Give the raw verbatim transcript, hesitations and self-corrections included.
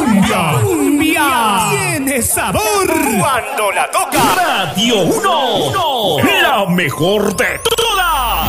cumbia. Cumbia. Tiene sabor. Cuando la toca Radio uno. La mejor de todo.